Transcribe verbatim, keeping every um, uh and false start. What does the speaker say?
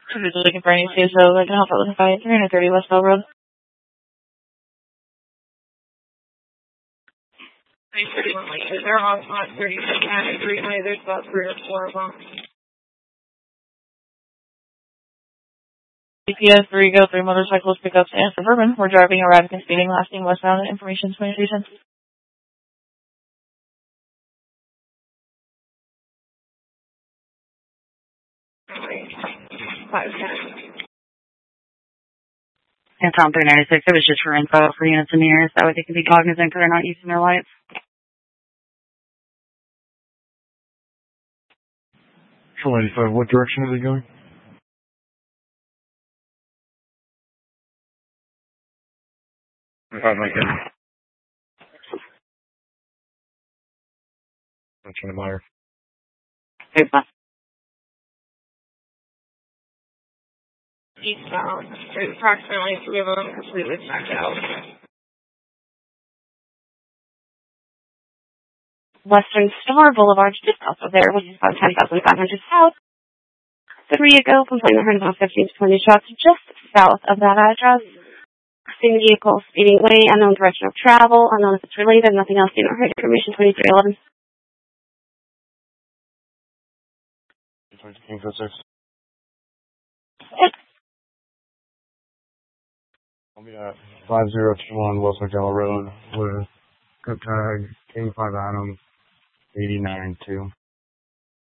If you're looking for any C S O, I can help out with the three thirty West Bell Road. three thirty-one Lake. They're on lot thirty-six and Greenway. There's about three or four of them. G P S three go three motorcycles, pickups, and suburban. We're driving erratic and speeding, lasting westbound. Information communications. Five ten. And Tom three ninety-six, it was just for info for units in the air, so that way they can be cognizant because they're not using their lights. four ninety-five, what direction are they going? five Lincoln. Mention Meyer. Hey, bus. Eastbound. There's approximately three of them completely blacked out. Western Star Boulevard, just south of there, which is about ten thousand five hundred south. Three ago, complaint heard about fifteen to twenty shots just south of that address. Same vehicle speeding away, unknown direction of travel, unknown if it's related, nothing else being heard. Information twenty-three eleven. twenty-three oh six. I'll be at five zero two one West McDowell Road with group tag K five Adam eighty-nine two.